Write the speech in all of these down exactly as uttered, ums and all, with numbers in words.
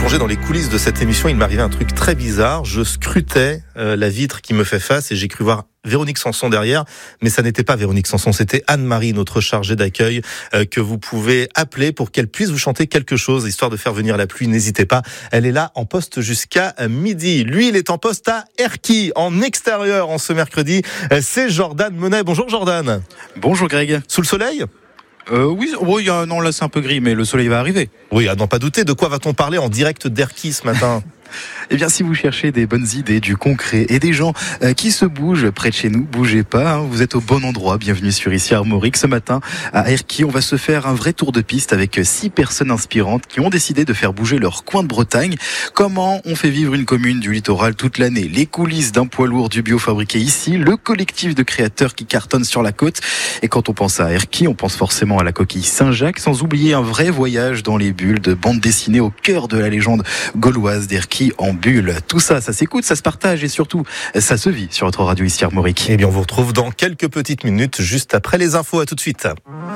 plongé dans les coulisses de cette émission, il m'arrivait un truc très bizarre. Je scrutais euh, la vitre qui me fait face et j'ai cru voir Véronique Sanson derrière, mais ça n'était pas Véronique Sanson, c'était Anne-Marie, notre chargée d'accueil, euh, que vous pouvez appeler pour qu'elle puisse vous chanter quelque chose, histoire de faire venir la pluie. N'hésitez pas, elle est là en poste jusqu'à midi. Lui, il est en poste à Erquy, en extérieur, en ce mercredi. Euh, c'est Jordan Monet. Bonjour Jordan. Bonjour Greg. Sous le soleil ? Euh, oui, oh, y a, non, là c'est un peu gris, mais le soleil va arriver. Oui, à n'en pas douter. De quoi va-t-on parler en direct d'Erquy ce matin ? Eh bien, si vous cherchez des bonnes idées, du concret et des gens euh, qui se bougent près de chez nous, bougez pas, hein, vous êtes au bon endroit. Bienvenue sur Ici Armorique. Ce matin, à Erquy, on va se faire un vrai tour de piste avec six personnes inspirantes qui ont décidé de faire bouger leur coin de Bretagne. Comment on fait vivre une commune du littoral toute l'année ? Les coulisses d'un poids lourd du bio fabriqué ici, le collectif de créateurs qui cartonne sur la côte. Et quand on pense à Erquy, on pense forcément à la coquille Saint-Jacques, sans oublier un vrai voyage dans les bulles de bande dessinée au cœur de la légende gauloise d'Erquy en bulle. Tout ça, ça s'écoute, ça se partage et surtout, ça se vit sur votre radio Ici Armorique. Eh bien, on vous retrouve dans quelques petites minutes, juste après les infos. À tout de suite.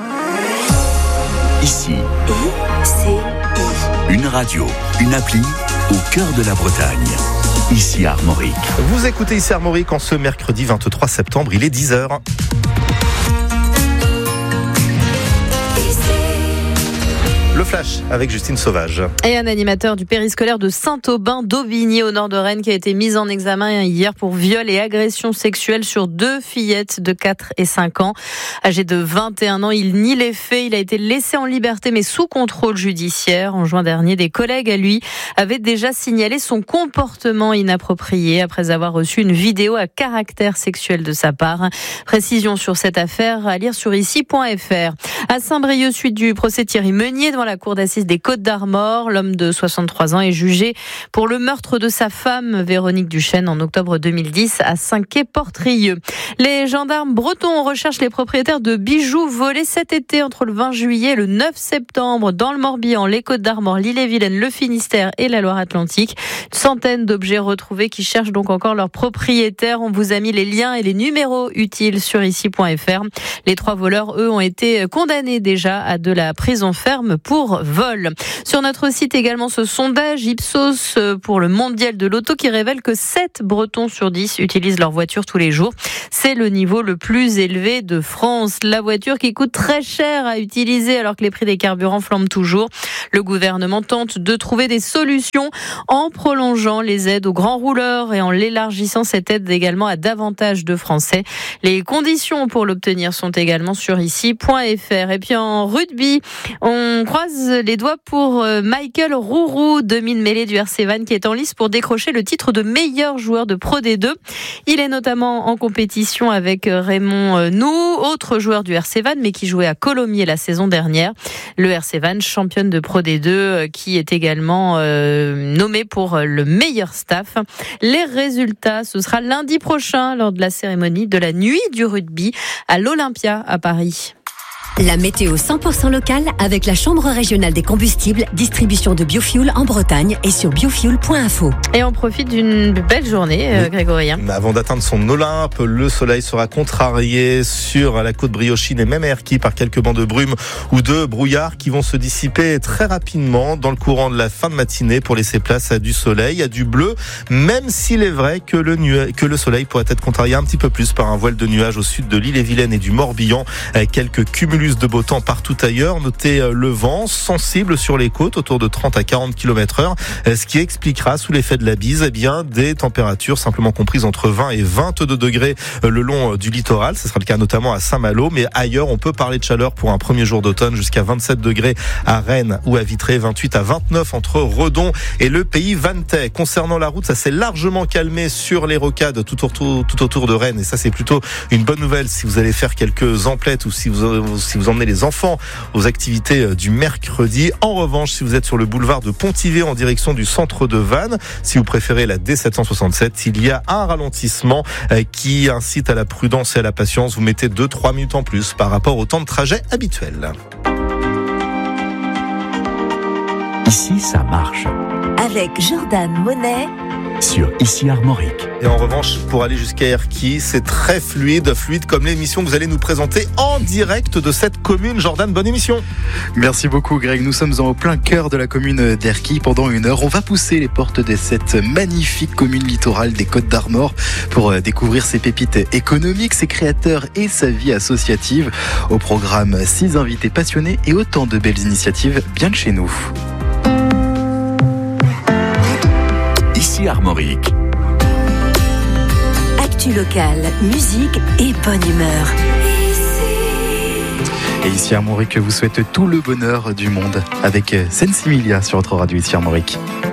Ici, une radio, une appli au cœur de la Bretagne. Ici Armorique. Vous écoutez Ici Armorique en ce mercredi vingt-trois septembre, il est dix heures. Le Flash avec Justine Sauvage. Et un animateur du périscolaire de Saint-Aubin d'Aubigny au nord de Rennes qui a été mis en examen hier pour viol et agression sexuelle sur deux fillettes de quatre et cinq ans. Âgé de vingt et un ans, il nie les faits. Il a été laissé en liberté mais sous contrôle judiciaire. En juin dernier, des collègues à lui avaient déjà signalé son comportement inapproprié après avoir reçu une vidéo à caractère sexuel de sa part. Précision sur cette affaire à lire sur ici point f r. À Saint-Brieuc, suite du procès Thierry Meunier devant la cour d'assises des Côtes-d'Armor, l'homme de soixante-trois ans est jugé pour le meurtre de sa femme, Véronique Duchesne, en octobre deux mille dix à Saint-Quay-Portrieux. Les gendarmes bretons recherchent les propriétaires de bijoux volés cet été entre le vingt juillet et le neuf septembre dans le Morbihan, les Côtes-d'Armor, l'Ille-et-Vilaine, le Finistère et la Loire-Atlantique. Une centaine d'objets retrouvés qui cherchent donc encore leurs propriétaires. On vous a mis les liens et les numéros utiles sur ici point f r. Les trois voleurs, eux, ont été condamnés déjà à de la prison ferme pour vol. Sur notre site également ce sondage Ipsos pour le mondial de l'auto qui révèle que sept Bretons sur dix utilisent leur voiture tous les jours. C'est le niveau le plus élevé de France. La voiture qui coûte très cher à utiliser alors que les prix des carburants flambent toujours. Le gouvernement tente de trouver des solutions en prolongeant les aides aux grands rouleurs et en l'élargissant cette aide également à davantage de Français. Les conditions pour l'obtenir sont également sur ici point f r. Et puis en rugby, on croise les doigts pour Michael Rourou, demi-mêlée du R C Vannes qui est en lice pour décrocher le titre de meilleur joueur de Pro D deux. Il est notamment en compétition avec Raymond Nou, autre joueur du R C Vannes mais qui jouait à Colomiers la saison dernière. Le R C Vannes, championne de Pro D deux, qui est également euh, nommé pour le meilleur staff. Les résultats, ce sera lundi prochain lors de la cérémonie de la nuit du rugby à l'Olympia à Paris. La météo cent pour cent locale avec la Chambre régionale des combustibles, distribution de biofuel en Bretagne et sur biofuel point info. Et on profite d'une belle journée, euh, Grégorien. Mais avant d'atteindre son Olympe, le soleil sera contrarié sur la côte briochine et même à Erquy par quelques bancs de brume ou de brouillard qui vont se dissiper très rapidement dans le courant de la fin de matinée pour laisser place à du soleil, à du bleu, même s'il est vrai que le, nu- que le soleil pourrait être contrarié un petit peu plus par un voile de nuages au sud de l'Ille-et-Vilaine et du Morbihan, quelques cumulus de beau temps partout ailleurs. Notez le vent sensible sur les côtes autour de trente à quarante kilomètres heure, ce qui expliquera sous l'effet de la bise eh bien, des températures simplement comprises entre vingt et vingt-deux degrés le long du littoral. Ce sera le cas notamment à Saint-Malo, mais ailleurs on peut parler de chaleur pour un premier jour d'automne jusqu'à vingt-sept degrés à Rennes ou à Vitré, vingt-huit à vingt-neuf entre Redon et le pays vantais. Concernant la route, ça s'est largement calmé sur les rocades tout autour, tout autour de Rennes et ça c'est plutôt une bonne nouvelle si vous allez faire quelques emplettes ou si vous, si vous emmenez les enfants aux activités du mercredi. En revanche, si vous êtes sur le boulevard de Pontivy en direction du centre de Vannes, si vous préférez la D sept cent soixante-sept, il y a un ralentissement qui incite à la prudence et à la patience. Vous mettez deux à trois minutes en plus par rapport au temps de trajet habituel. Ici, ça marche. Avec Jordan Monet sur Ici Armorique. Et en revanche, pour aller jusqu'à Erquy, c'est très fluide, fluide comme l'émission que vous allez nous présenter en direct de cette commune. Jordan, bonne émission. Merci beaucoup Greg, nous sommes en plein cœur de la commune d'Erquy. Pendant une heure, on va pousser les portes de cette magnifique commune littorale des Côtes d'Armor pour découvrir ses pépites économiques, ses créateurs et sa vie associative. Au programme, six invités passionnés et autant de belles initiatives bien de chez nous. Ici Armorique. Actu locale, musique et bonne humeur. Et ici Armorique vous souhaite tout le bonheur du monde avec Sensimilia sur votre radio ici Armorique.